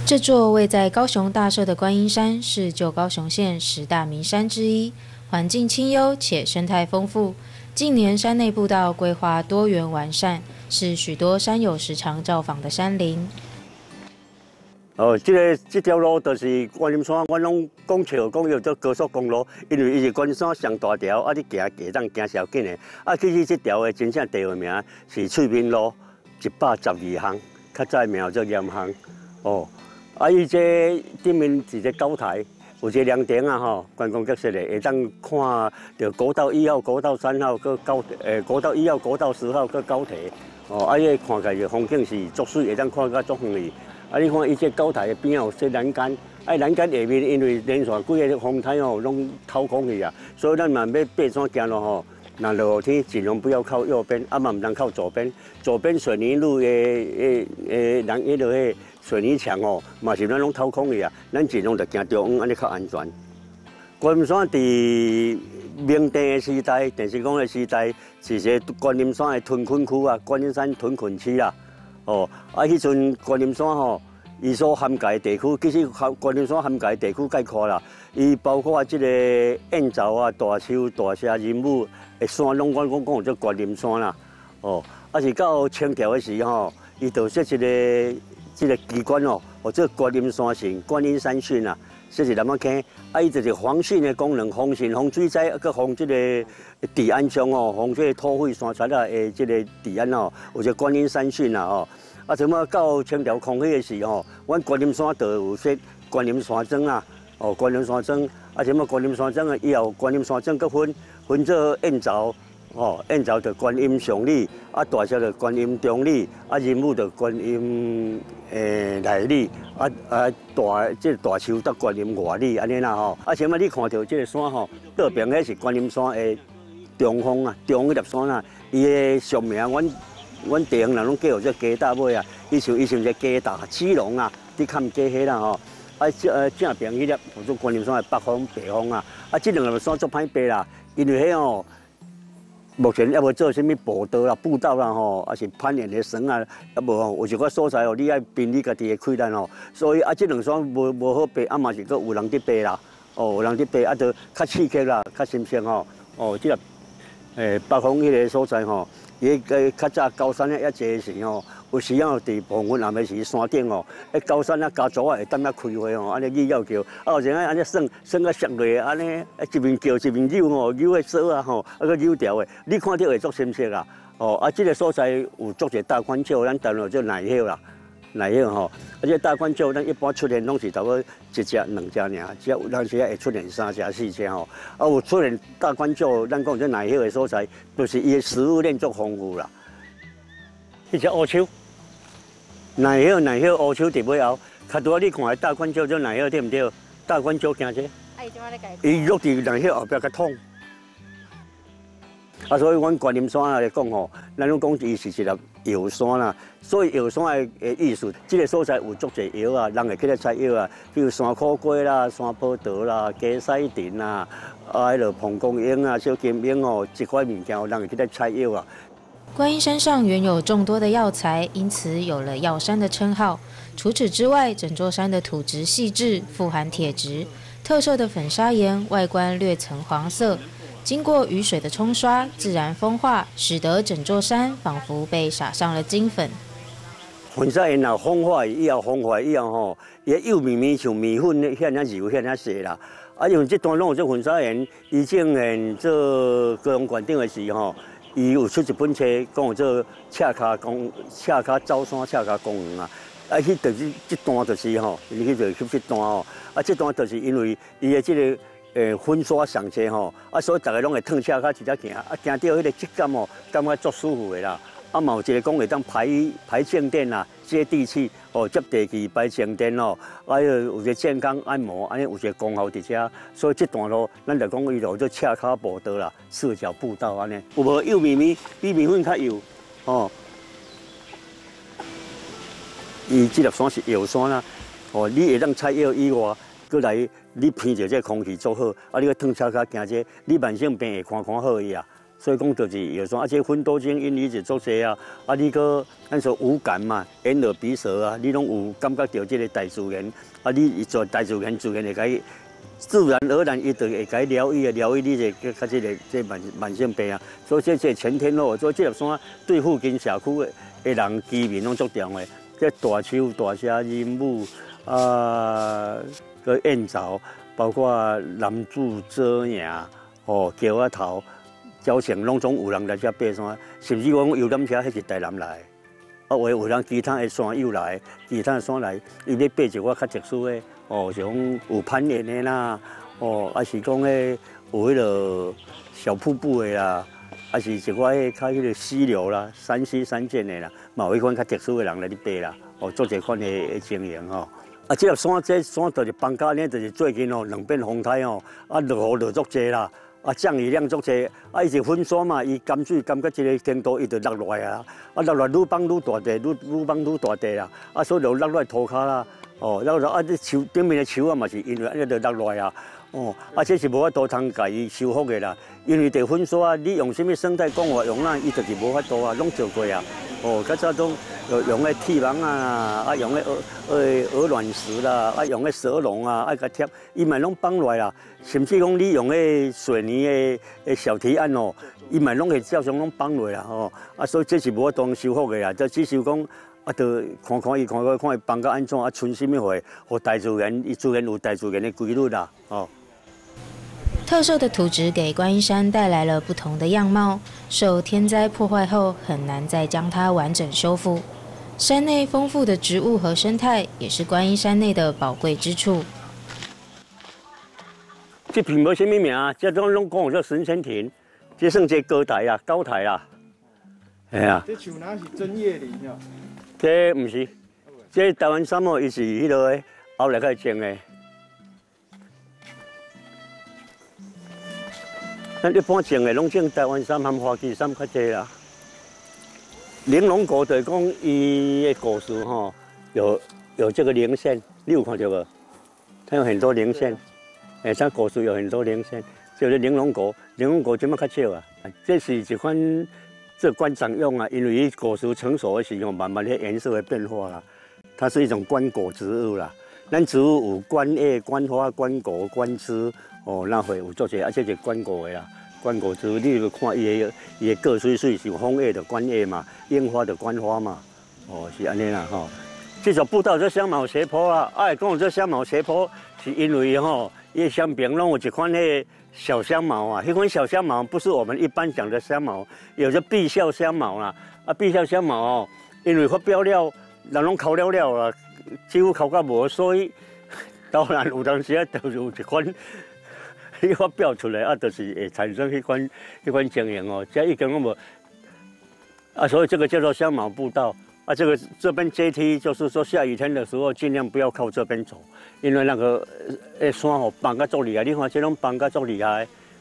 这座位在高雄大社的观音山是旧高雄县10大名山之一，环境清幽且生态丰富。近年山内步道规划多元完善，是许多山友时常造访的山林。 这条路就是观音山，我拢讲笑讲叫做高速公路，因为伊是观音山上大条，啊，你行加当行小紧的。啊，其实这条的真正地位名是翠屏路112巷，较早名叫盐巷。啊，伊这顶面是个高台，有一个凉亭啊吼，观光客式的，会当看到国道1号、国道3号、国道1号、国道10号个高铁。啊，伊看起来个风景是足水，会当看到足远哩。啊，你看伊这高台边有设栏杆，啊，栏杆下面因为连续几个风台拢掏空去啊，所以咱嘛要爬山行路吼，那落雨天尽量不要靠右边，啊嘛唔通靠左边。左边水泥路的水泥墙嘛是咱拢掏空去啊，咱尽量就行中央，安尼较安全。观音山伫明帝的时代、电视讲的时代，是一个观音山的屯垦区啊，观音山屯垦区啦。迄阵观音山伊所涵盖地区，其实观音山涵盖地区概括啦，伊包括这个燕巢啊、大树、大社、人武的山，拢我讲做观音山啦。啊是到清朝的时伊就设一个机关这观音山神、观音山训啦，这是南仔坑。啊，伊就是防汛的功能，防汛、防水灾，佮防这个治安上防这个土匪山贼的这个治安有一个观音山训啦啊，怎么到清朝康熙的时阮观音山就有说观音山庄啊，观音山庄啊，怎么观音山庄啊，以后观音山庄佮分做燕巢。燕巢就观音上里，啊大社就观音中里，啊人武就观音内里，大树到观音外里安尼啦啊，前摆你看到这个山倒边迄是观音山的中峰啊，中迄粒山啊，伊的俗名阮地方人拢叫做鸡大尾啊，伊像一个鸡大鸡笼啊，你看鸡迄啦正边迄粒叫做观音山的北峰、北峰啊，这两个山足歹爬啦，因为迄目前还无做啥物步道啦啊是攀岩的绳啊，还无有一个所在你爱凭你家己的困难所以这两山无好爬，嘛是佫有人伫爬啦，有人伫爬就较刺激啦，较新鲜这个北方迄个所在伊较早高山遐济时有时伫黄昏暗暝时山顶高山家族会当开花安尼语要叫，有时安尼算啊摔落安尼一面叫一面扭扭的锁啊佫扭条的，你看到会足新鲜啊这个所在有足一大款鸟，咱台湾叫奶叶啦，奶叶这大款鸟咱一般出现拢是差不多1只2只尔，有当时会出现3只4只有出现大款鸟，咱讲这奶叶的所在，就是伊的食物链足丰富啦。迄只乌秋，奶叶乌秋伫尾后，较多你看的大款鸟做奶叶对毋对？大款鸟惊这？伊落伫奶叶后壁较痛。所以阮观音山来讲咱拢讲伊是一粒药山啦。所以药山的意思，这个所在有足侪药啊，人会去咧采药啊，比如山苦瓜啦、山葡萄啦、鸡屎藤啦，迄落蒲公英啊、小金英这块物件人会去咧采药啊。 观音山上原有众多的药材，因此有了药山的称号。除此之外，整座山的土质细致，富含铁质，特色的粉砂岩外观略呈黄色。经过雨水的冲刷，自然风化，使得整座山仿佛被撒上了金粉。 粉砂岩风化以后伊幼绵像米粉遐柔遐细啦。因为这段拢有做粉砂岩，以前做高雄县长的时伊有出一本册，讲有做赤脚走山、赤脚公园啊。迄就是这段就是伊去就翕这段这段就是因为伊的这个粉刷上车所以大家拢会脱赤脚直接行，行到迄个质感感觉足舒服的啦。嘛有一个讲会当排静电啦，接地气接地气排静电有一个健康按摩，安尼有一个功效伫遮。所以这段路咱就讲伊就做赤脚步道啦，赤脚步道安尼。有无幼绵绵，比米粉较幼伊这粒山是药山啦，你会当采药以外，过来你闻着这空气足好，你去脱赤脚行这，你慢性病会看好伊啊。 所以讲就是有说这分多精因你是做些啊，你个咱说五感嘛，眼耳鼻舌啊，你拢有感觉到这个大自然，你做大自然会甲自然而然，伊就会甲疗愈你这这慢性病啊。所以这全天候，所以这粒山对附近社区的人居民拢足重的。这大树、大社、银母个燕巢，包括南柱、遮崖、桥仔头、鸟城，拢总有人来这爬山。甚至讲游览车迄是台南来，有人其他的山友来，其他的山来，伊咧爬一寡较特殊的。像有攀岩的啦，还是讲有迄个小瀑布的啦，还是一寡较迄个溪流啦、山溪山涧的啦，嘛有迄款较特殊的人来爬啦，做一款的经营这粒山就是放假呢，就是最近两边风台落雨落足济啦，降雨量足济，伊是粉山嘛，伊甘水甘到这个程度，伊就落落来啊，落来愈放愈大地，愈放愈大地啦，所以就落落涂骹啦。然后这树顶面的树嘛是因为安尼就落落来啊，这是无法度通家己修复的啦。因为地粉刷，你用什么生态工法用伊就是无法度啊，拢做过啊。较早种用个铁网啊，用个鹅卵石啦，用个蛇笼啊，甲贴，伊嘛拢放落来啦。甚至讲你用个水泥的小堤岸伊嘛拢会照常拢放落啦所以这是无法度修复的啦，这只是讲。就看伊放到安怎，剩什么货，互大自然，自然有大自然的规律啦， 特色的土质给观音山带来了不同的样貌，受天灾破坏后很难再将它完整修复。山内丰富的植物和生态，也是观音山内的宝贵之处。 这片无什么名，这种拢讲做神仙亭，这算这高台啊，高台啦，系啊。 这树哪是针叶林呀？ 这唔是，这台湾杉伊是迄个后来才种的。咱一般种的拢种台湾杉和花旗杉较济啦。玲珑果就是讲伊的果实有这个零线，你有看到无？它有很多零线，它果实有很多零线，就是玲珑果。玲珑果怎么较少啊？这是一款。这观赏用啊，因为果实成熟的时候，慢慢的颜色会变化啦。它是一种观果植物啦。咱植物有观叶、观花、观果、观枝，那会有做些，而且是观果的啦。观果植物，你有看伊的个水是枫叶的观叶嘛，樱花的观花嘛，是安尼啦这条步道这香茅斜坡啊，讲这香茅斜坡，是因为伊的香边拢有一款小香茅啊，那款小香茅不是我们一般讲的香茅，有些碧效香茅啦。碧效香茅因为发表了，人拢烤了啦，几乎烤到无，所以当然有当时就有一款，伊发表出来就是会产生迄款经营这已经拢无所以这个叫做香茅步道。这边阶梯就是说下雨天的时候尽量不要靠这边走，因为那个山放甲足厉害，你看这种放甲足厉害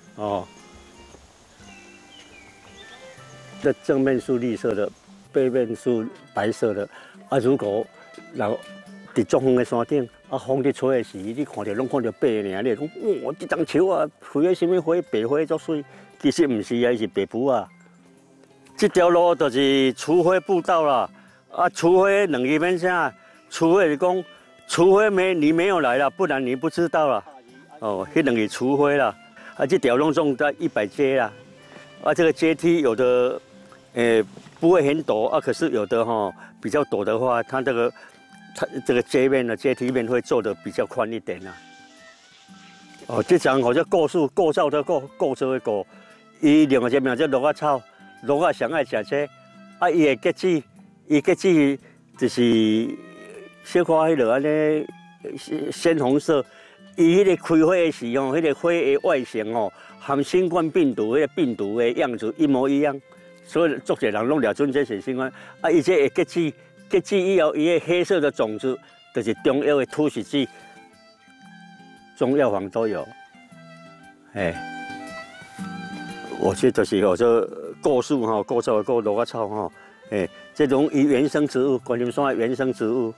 这正面是绿色的，背面是白色的如果在中远的山顶风在吹的时，你看到拢看到白尔，你讲这丛树开的什么花，白花足水，其实唔是是白蒲啊。这条路就是除灰步道啦。除非两个面啥，除非是讲，除非你没有来了，不然你不知道了。迄两个除非啦，这条路种在100阶啦。这个阶梯有的，不会很陡可是有的比较陡的话，它这个阶梯面会做的比较宽一点啦。这张好像构造的构造的果，伊另外一面叫鹿仔草，鹿仔上爱食这，伊的结子。伊结子就是小可迄落安尼鲜红色，伊迄个开花的时迄个花的外形含新冠病毒迄个病毒的样子一模一样，所以足侪人拢了准这是新冠。伊这个结子以后，伊个黑色的种子就是中药的突袭剂，中药房都有。我这就是这构树构造的鹿仔草这种原生植物，观音山的原生植物。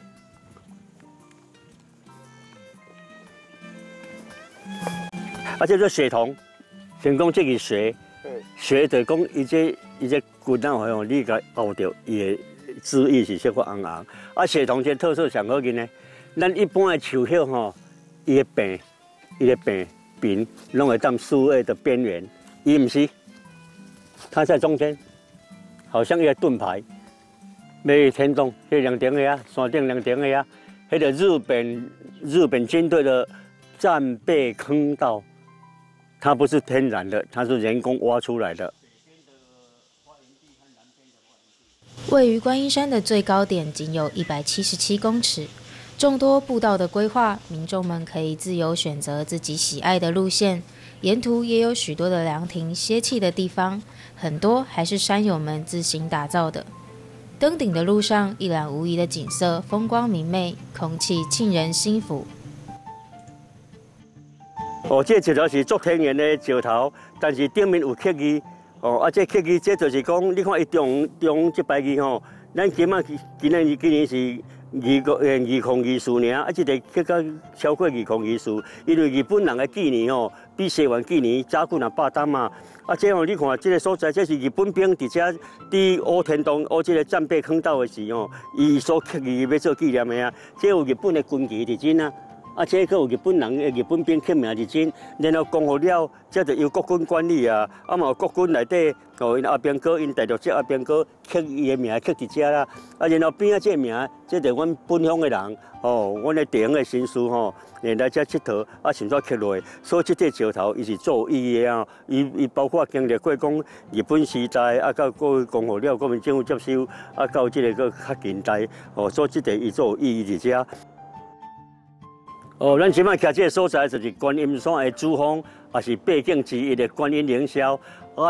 这是水桐，先讲这个水， 学着讲，伊这骨脑吼，你甲拗着伊的汁液是小可红红。啊，血桐这特色上好紧呢。咱一般的树叶吼，伊的柄拢会当树叶的边缘，伊唔是，它在中间，好像一个盾牌。没天洞，迄两顶的啊，山顶两顶的啊，迄个日本军队的战备坑道，它不是天然的，它是人工挖出来的。 位于观音山的最高点仅有177公尺，众多步道的规划，民众们可以自由选择自己喜爱的路线，沿途也有许多的凉亭歇憩的地方，很多还是山友们自行打造的。登顶的路上，一览无遗的景色，风光明媚，空气沁人心腑。 这石头是做天然的石头，但是顶面有刻字。这刻字，这就是讲，你看伊中这排字吼，咱今年是2024年，这个刻到超过2024，因为日本人的纪年吼，比西元纪年早几100担嘛。这你看这个所在，这是日本兵伫遮伫乌天洞这个战备坑道的时候，伊所刻字要做纪念的啊。这有日本的军旗伫真啊。这个有日本人日本兵刻名伫真，然后讲好了，这就由国军管理啊。嘛国军内底因阿兵哥因第六节阿兵哥刻伊的名刻伫遮啦。然后边这名，这就阮本乡的人阮的地方的新书来这佚佗甚至刻落。所以这块石头伊是做有意义的伊包括经历过讲日本时代到过讲好了国民政府接收到这个较近代所以这个伊做有意义伫遮。咱即摆徛这个所在就是观音山的主峰，也是背景之一的观音凌霄。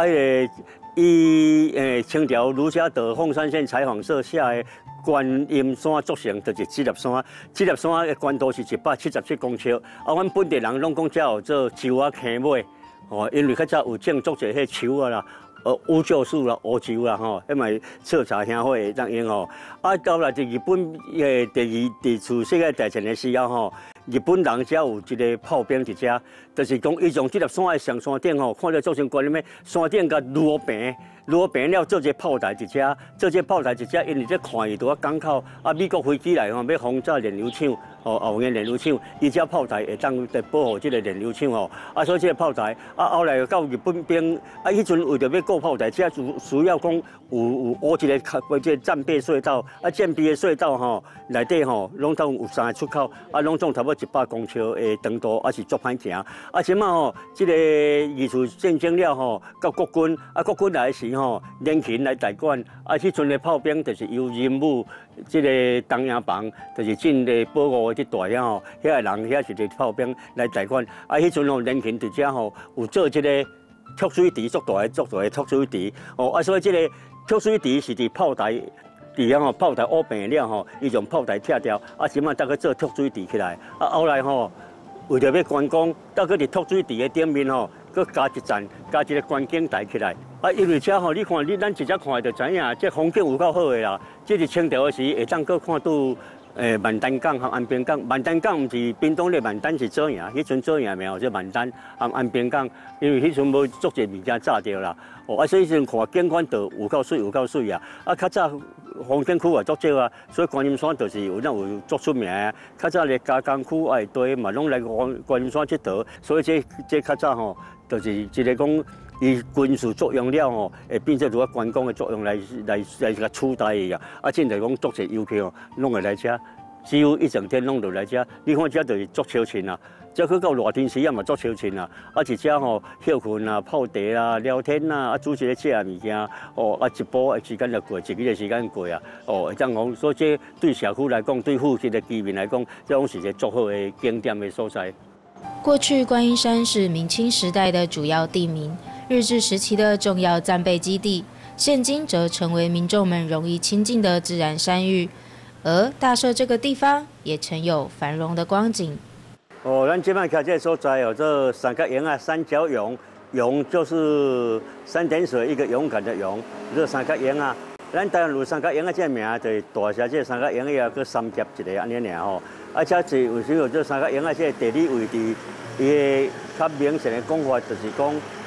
清朝卢家德凤山县采访社写的观音山组成，就是七粒山。七粒山的宽度是177公尺。阮本地人拢讲这有做树啊坑尾，因为较早有种足侪迄树啊啦。乌桕树啦、乌桕啦，迄咪彻查乡会会当用到来就日本第次世界大战的时候日本人才有一个炮兵伫遮，就是讲伊从这粒山的上山顶看到造成观音的山顶甲路平了做一个炮台伫遮，做这炮台伫遮，因为这看伊拄啊港口美国飞机来要轰炸燃油厂后面燃油厂，伊这炮台会当来保护这个燃油厂所以这个炮台后来到日本兵迄阵为着要过炮台，这需要讲有一个这战备隧道战备的隧道内底拢总有3个出口拢总差不多100公尺的长度是足歹行即马这个二次战争了到国军国军来时联勤来代管迄阵的炮兵就是由任务这个东营房就是进的保护的这大遐遐个人遐是个炮兵来代管迄阵联勤伫遮有做这个拓水池足大的拓水池所以这个拓水池是伫炮台。炮台乌平了伊从炮台拆掉即马再去做拓水池起来后来为着要观光，到去伫拓水池的顶面佮加一站，加一个观景台起来因为遮你看咱直接看就知影，这风景有够好的啦。这是清朝的时会当佮看到万丹港和安平港。万丹港毋是屏东的万丹是左营，迄阵左营名这万丹和安平港，因为迄阵无足侪物件炸掉啦。所以迄阵看景观道有够水较早风景区也足少所以观音山就是有足出名较早咧加工区对嘛拢来观音山佚佗，所以这较早就是一个讲伊军事作用了会变做如果观光的作用来甲取代伊真来讲足侪游客拢会来遮，只有一整天拢就来遮。你看遮就是足超群这去到热天时也嘛足超群一遮休困泡茶聊天煮一个食物件一波时间就过，一日的时间过会当讲，所以这对社区来讲，对附近的居民来讲，这种是一个足好的景点的所在。 过去观音山是明清时代的主要地名，日治时期的重要战备基地，现今则成为民众们容易亲近的自然山域。而大社这个地方也曾有繁荣的光景。 咱这摆徛这个所在这三角营三角勇，勇就是3点水一个勇敢的勇，这三角营咱台湾有三角营这个名，就是大社这三角营个3夹一个安尼尔这是有时候这三角营这个地理位置，伊个较明显的讲法就是讲，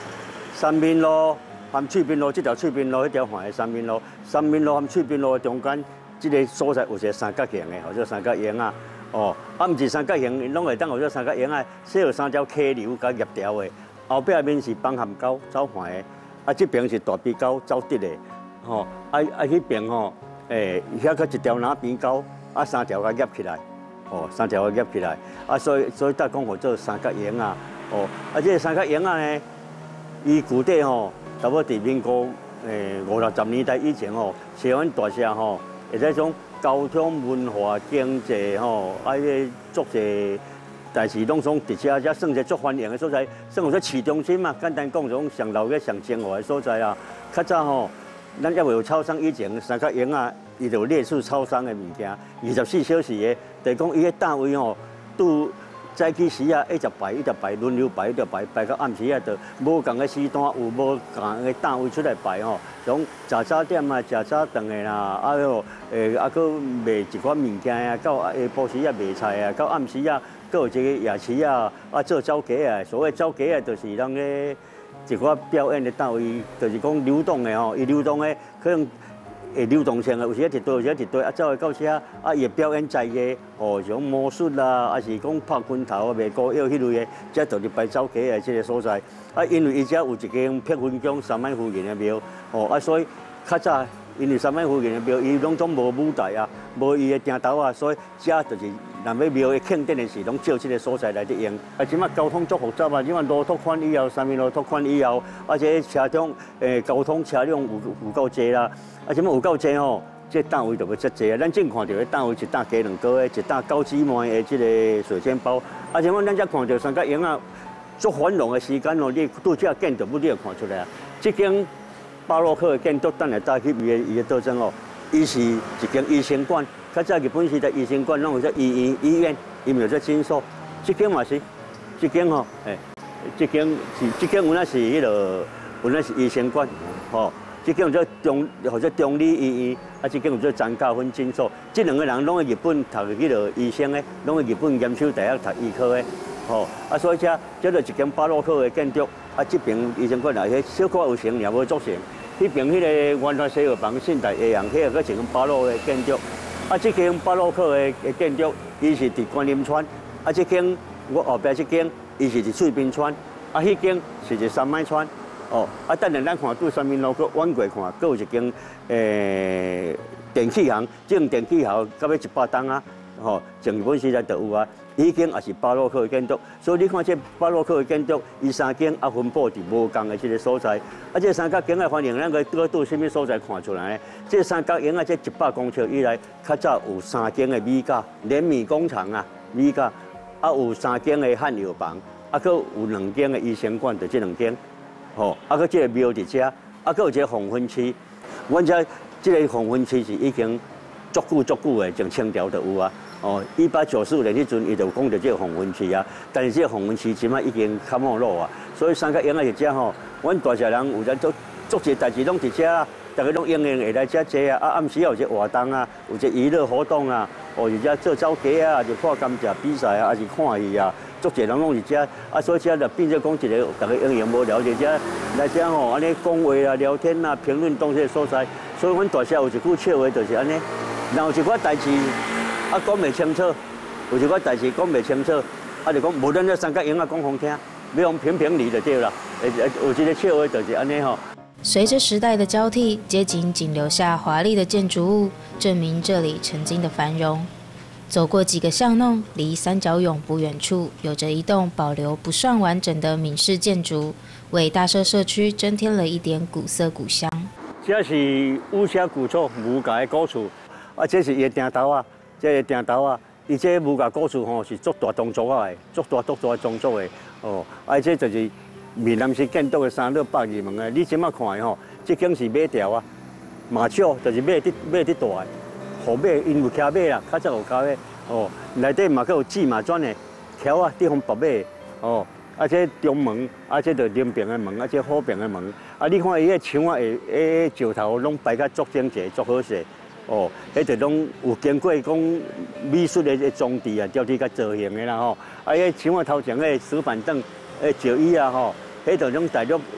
三面路含翠屏路，这条翠屏路，迄条环的三面路，三面路含翠屏路的中间，这个所在有一个三角形的，或者三角形啊。哦，啊，毋是三角形，拢会当或者三角形啊，设有三条溪流甲叶条的。后壁面是邦咸沟走环的，啊，这边是大鼻沟走直的。吼，迄边吼，遐个一条哪边沟，啊，三条甲夹起来。哦，三条个夹起来，啊，所以才讲好做三角形啊，哦，啊，这个三角形啊呢，伊具体吼，差不多伫民国50-60年代以前吼，台湾大社吼，会使种交通、文化、经济吼，啊，迄足济代志拢总伫遮算是足繁荣的所在，算有说市中心嘛，简单讲种上闹热、上生活的所在啊。较早吼，咱还未有超商以前，三角形啊，伊就列出超商的物件，24小时的。就是讲，伊个单位吼，拄早起时啊，一直排轮流排，排到暗时啊，就无共个时段，有无共个单位出来排吼。像食早点啊，食早顿的啦，啊哟，啊搁卖一款物件啊，到下晡时啊卖菜啊，到暗时啊，搁有一个夜市啊，啊做走街啊。所谓走街啊，就是咱个一寡表演的单位，就是讲流动的吼，伊流动的可能。会流动性的，有时一堆，有时一堆，啊，走来到遮，啊，伊会表演在个，哦，像魔术啦，啊是讲拍拳头、卖歌谣迄类的，遮就是摆走街的即个所在。啊，因为伊遮有一间碧云宫三米附近的庙，哦，啊，所以较早因为三米附近的庙，伊拢总无舞台啊，无伊的顶头啊，所以遮就是若要庙的庆典的时，拢照即个所在来伫用。啊，即马交通足复杂啊，即马路拓宽以后，三面路拓宽以后，而且车辆交通车辆有够济啦。啊，即马有够济吼，这单位就要遮济啊。咱正看到的单位一担鸡卵糕的，一担高芝麻的即个水煎包。啊，即马咱遮看到三角形啊，足繁荣的时间哦，你拄只建筑物你就看出来啊。这间巴洛克的建筑，等下带去伊的特征哦，伊是一间医生馆。较早日本时代医生馆拢有只医院，伊咪有只诊所。这间嘛是，这间吼，这间原来是迄个，原来是医生馆，吼。这间有做或者中理医院，啊，这间有做张家芬诊所。这两个人拢在日本读迄个医生的，拢在日本严守大学读医科的，吼。啊，所以这就一间巴洛克的建筑。啊，这边医生馆啊，迄小可有成，也无足成。迄边迄个原来西药房现代下洋，迄个个一间巴洛的建筑。啊，这间巴洛克的建筑，伊是伫观音川。啊，这间我后壁这间，伊是伫翠屏川。啊，迄间是伫三米川。哦，啊，等下咱看对三面路，佮往过看，佮有一间电器行，这间电器行到尾100栋啊，吼，从日本时代就有啊。已经也是巴洛克的建筑，所以你看这巴洛克的建筑，伊三间啊分布伫无共的这个所在。啊，这三角形的反应，咱个拄什么所在看出来呢？这三角形啊，这100公尺以来，较早有3间的米甲联米工厂啊，米甲啊有3间的汉药房，啊，佮有2间的医生馆，就这2间。吼，啊，佮这个庙伫遮，啊，佮有一个黄昏区。阮遮这个黄昏区是已经足久的，从清朝就有啊。哦，1895年迄阵，伊就讲到这个黄昏区啊。但是这个黄昏区即摆已经较没落啊。所以三角形啊，伫遮吼，阮大社人有在足侪代志拢伫遮啊，大家拢应用会来遮坐啊。啊，暗时有一个活动啊，有一个娱乐活动啊。哦，伫遮做走街啊，就看甘蔗比赛啊，还是看戏啊。足侪人拢伫遮，啊，所以遮就变做讲一个大家应用无了解遮来遮吼，安尼讲话啊、聊天啊、评论东西所在。所以阮大社有一句笑话，就是安尼，然后有一寡代志啊讲袂清楚，有一寡代志讲袂清楚，啊就讲无咱这三角形啊讲好听，要用评理就对啦。有一个笑话就是安尼吼。 随着时代的交替，街景仅留下华丽的建筑物，证明这里曾经的繁荣。走过几个巷弄，离三角涌不远处，有着一栋保留不算完整的闽式建筑，为大社社区增添了一点古色古香。 这是五社古厝木架的古厝，啊，这是伊的顶头啊，这个顶头啊，伊这木架古厝吼是足大动作啊的，足大的动作的，哦，啊，这就是闽南式建筑的362门啊。你即马看的吼，这间是马条啊，马少就是马伫大的。后马因为骑马啦，较早有骑马，哦，内底嘛佫有纸马砖的条啊，地方绑马的，哦，啊这中门，啊这就临边的门，啊这后边的门，啊你看伊个墙啊，石头拢摆甲足整齐、足好势，哦，迄就拢有经过讲美术的装置啊、雕刻甲造型的啦吼，啊迄墙啊头前个石板凳、石椅啊吼，迄就拢大陆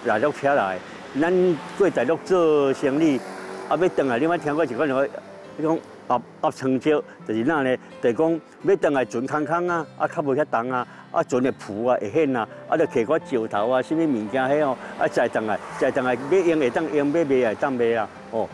大陆车来，咱过大陆做生意，啊要转来，你捌听过一款话，你讲压床石，就是哪呢？就是讲要转来船空空啊，啊较无遐重啊，啊船会浮啊，会险啊，啊着摕块石头啊，什么物件迄哦，啊载转来，要用会当用，要卖会当卖啊，哦。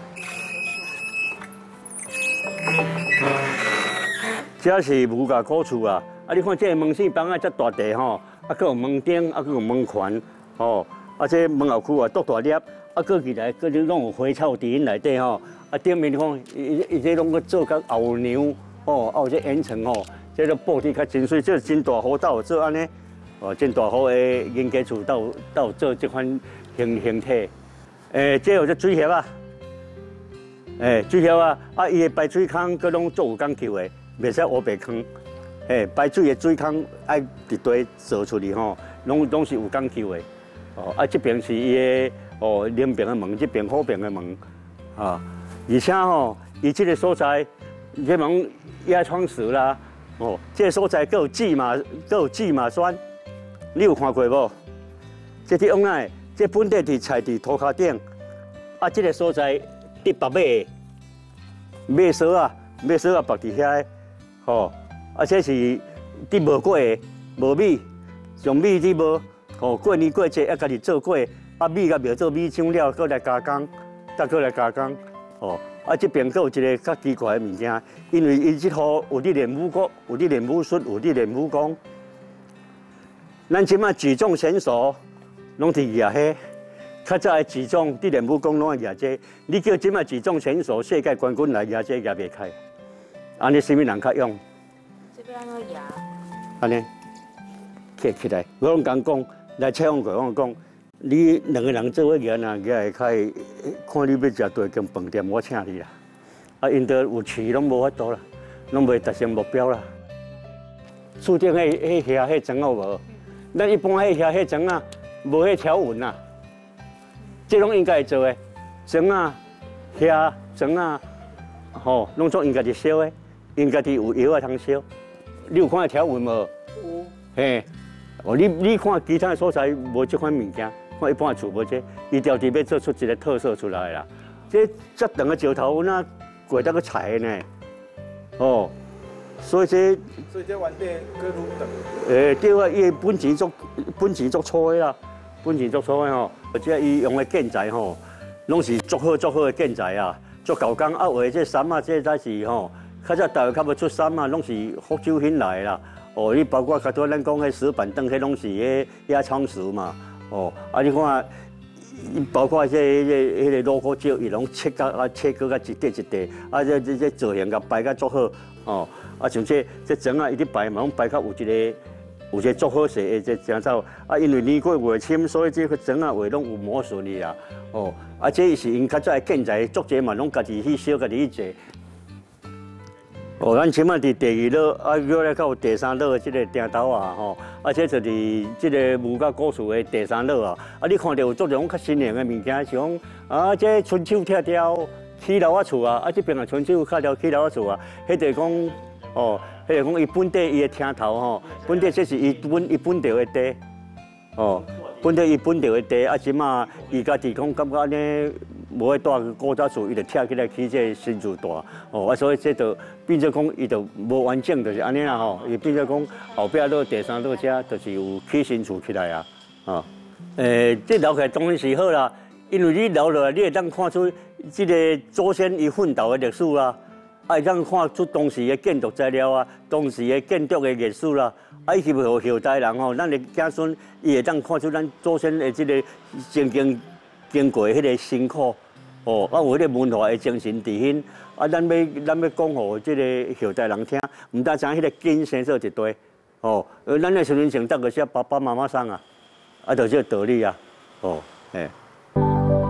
这是木架古厝啊！啊，你看这门四房啊，这大地吼，啊，佮有门顶，啊，佮有门环，吼，啊，这门后区啊，多大粒，啊，佮起来，佮就拢有花草伫因内底吼，啊，顶面讲，伊这拢佮做甲后娘，哦，啊，有这烟尘吼，这个布置较真水，这真大好斗做安尼，哦，真大好的人家厝斗做这款形体，这有这水叶啊，水叶啊，啊，伊的排水孔佮拢做有讲究的。袂使乌白坑，排水的水坑爱伫堆做出去吼，拢是有讲究的。哦，啊，这边是伊的哦南边的门，这边好边的门，啊，而且吼，伊这个所在，这门野创石啦，哦，这个所在佫有蓟麻酸，你有看过无？这伫往哪？这本地伫菜伫涂骹顶，啊，这个所在伫白马槽啊，白伫遐。吼，啊，这是伫无过的，无米，用米伫无，吼，过年过节啊，家己做过，啊，米甲苗做米浆料，搁来加工，吼，啊，这边搁有一个较奇怪的物件，因为伊这号有伫练武功，有伫练武术，有伫练武功。咱即马举重选手拢伫举迄，较早的举重伫练武功拢会举这，你叫即马举重选手世界冠军来举这举袂开。安尼什么人较用？ 这边安怎压？ 安尼起来，我拢讲，来采访过，我讲，你两个人做伙举啊，举会开，看你要食大间饭店，我请你啦。啊，因着有钱拢无法度啦，拢袂达成目标啦。厝顶迄遐迄层有无？咱一般迄层啊，无迄条纹啊，这拢应该会做的。层啊，遐层啊，吼，拢做因家己烧的。因家己有药啊通烧，你有看条纹无？有。嘿，哦，你看其他所在无这款物件，看一般的厝无这，伊条地要做出一个特色出来啦。这长的石头那过得个菜呢，哦，所以这原地搁愈长。 对啊，伊本钱足粗的啦，本钱足粗的吼，而且伊用的建材吼，拢是足好的建材啊，足高工啊，画这衫啊，这才是吼。较早大约较要出衫啊，拢是福州兴来啦。哦，你包括较多咱讲迄石板凳，迄拢是迄野创石嘛。哦，啊你看，包括迄个罗锅石，伊拢切搁甲一块一块，啊这造型甲摆甲足好。哦，啊像这砖啊，伊咧摆嘛，拢摆较有一个足好势的这正走。啊，因为年过月深，所以这个砖啊画拢有磨损去啦。哦，啊这是因较早的建材，足济嘛拢家己去烧，家己去做。哦，咱即马伫第二楼，啊，过来到有第三楼的即个顶头啊，吼，啊，这就是即个木甲古厝的第三楼啊。啊，你看到有足种较新颖的物件，像啊，这春秋拆掉起楼仔厝啊，啊，这边啊春秋拆掉起楼仔厝啊，迄就讲，哦，迄就讲伊本地伊的厅头吼，本地这是伊本地的地，哦，本地伊本地的地，啊，即马伊家己讲感觉安尼。无爱住古早厝，伊就拆起来起这新厝大，哦，啊，所以这就变做讲，伊就无完整，就是安尼啦吼。伊变做讲后壁楼、第三楼遮，就是有起新厝起来啊，啊，这留起来当然是好啦，因为你留落来，你会当看出这个祖先伊奋斗的历史啦，啊，会当看出当时的建筑材料啊，当时的建筑的艺术啦，啊，以及互后代人吼，咱的子孙伊会当看出咱祖先的这个经过迄个辛苦，哦，啊有迄个文化的精神伫因，啊，咱要讲互即个后代人听，毋但将迄个根生做一堆，哦，咱的身份证得个写爸爸妈妈送啊，啊，就这个道理啊，哦，嘿。